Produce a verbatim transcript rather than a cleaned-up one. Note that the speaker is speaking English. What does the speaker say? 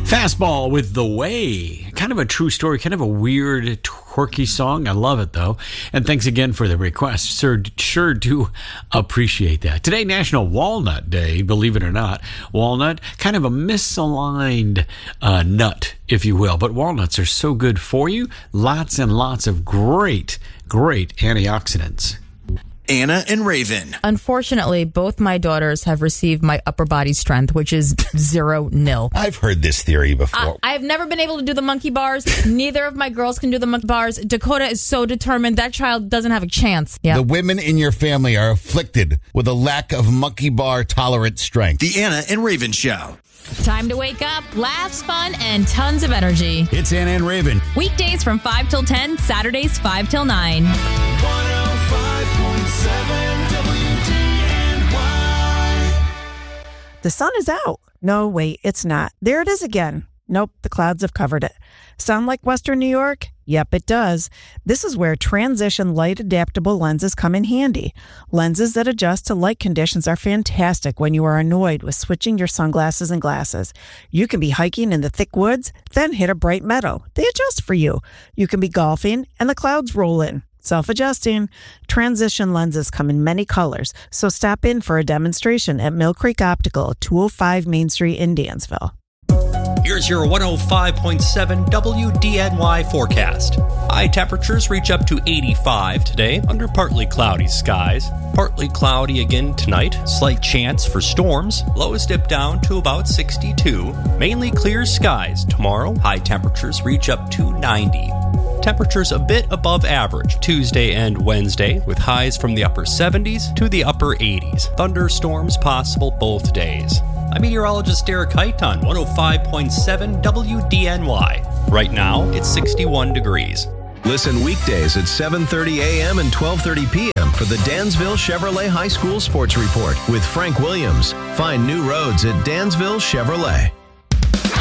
Fastball with The Way. Kind of a true story, kind of a weird, quirky song. I love it, though. And thanks again for the request. Sir, sure do appreciate that. Today, National Walnut Day, believe it or not. Walnut, kind of a misaligned uh, nut, if you will. But walnuts are so good for you. Lots and lots of great, great antioxidants. Anna and Raven. Unfortunately, both my daughters have received my upper body strength, which is zero nil. I've heard this theory before. I, I've never been able to do the monkey bars. Neither of my girls can do the monkey bars. Dakota is so determined. That child doesn't have a chance. Yeah. The women in your family are afflicted with a lack of monkey bar tolerant strength. The Anna and Raven Show. Time to wake up, laughs, fun, and tons of energy. It's Anna and Raven. Weekdays from five till ten, Saturdays five till nine. one oh five point seven W D N Y. The sun is out. No, wait, it's not. There it is again. Nope, the clouds have covered it. Sound like Western New York? Yep, it does. This is where transition light adaptable lenses come in handy. Lenses that adjust to light conditions are fantastic when you are annoyed with switching your sunglasses and glasses. You can be hiking in the thick woods, then hit a bright meadow. They adjust for you. You can be golfing and the clouds roll in. Self-adjusting. Transition lenses come in many colors, so stop in for a demonstration at Mill Creek Optical, two oh five Main Street in Dansville. Here's your one oh five point seven W D N Y forecast. High temperatures reach up to eighty-five today under partly cloudy skies. Partly cloudy again tonight. Slight chance for storms. Lows dip down to about sixty-two. Mainly clear skies tomorrow. High temperatures reach up to ninety. Temperatures a bit above average Tuesday and Wednesday, with highs from the upper seventies to the upper eighties. Thunderstorms possible both days. I'm meteorologist Derek Height on one oh five point seven W D N Y. Right now, it's sixty-one degrees. Listen weekdays at seven thirty a.m. and twelve thirty p.m. for the Dansville Chevrolet High School Sports Report with Frank Williams. Find new roads at Dansville Chevrolet.